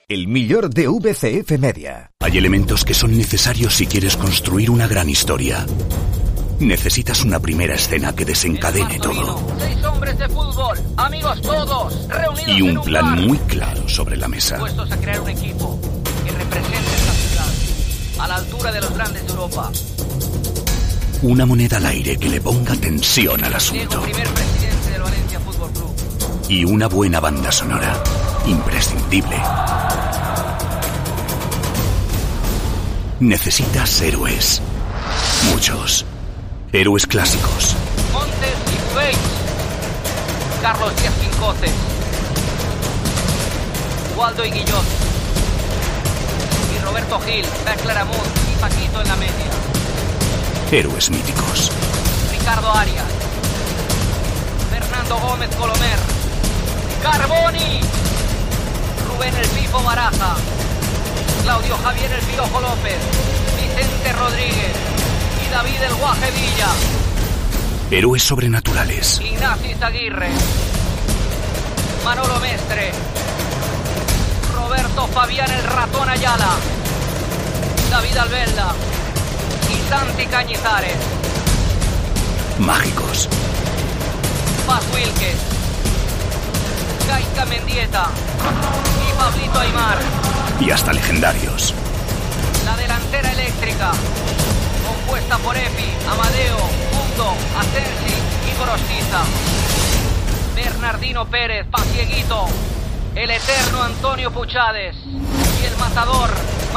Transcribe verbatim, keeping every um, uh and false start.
El millor de V C F Media. Hay elementos que son necesarios si quieres construir una gran historia. Necesitas una primera escena que desencadene todo. Seis hombres de fútbol, amigos todos, reunidos Y un en un plan bar, muy claro sobre la mesa. dispuestos a crear un equipo que represente esta ciudad a la altura de los grandes de Europa. Una moneda al aire que le ponga tensión al Diego, asunto. primer presidente del Valencia Fútbol Club. Y una buena banda sonora. Imprescindible. Necesitas héroes. Muchos. Héroes clásicos. Montes y Fueix. Carlos Díaz Quincoces. Waldo y Guillot. Y Roberto Gil, Beckler Amund y Paquito en la media. Héroes míticos. Ricardo Arias. Fernando Gómez Colomer. Carboni. Rubén El Pifo Baraja. Claudio Javier El Piojo López. Vicente Rodríguez. Y David El Guaje Villa. Héroes sobrenaturales. Ignacio Aguirre. Manolo Mestre. Roberto Fabián El Ratón Ayala. David Albelda. Y Santi Cañizares. Mágicos. Paz Wilkes. Gaizka Mendieta. Y Pablito Aimar. Y hasta legendarios. La delantera eléctrica. Compuesta por Epi, Amadeo, Mundo, Asensi y Gorostiza. Bernardino Pérez, Pacieguito. El eterno Antonio Puchades. Y el matador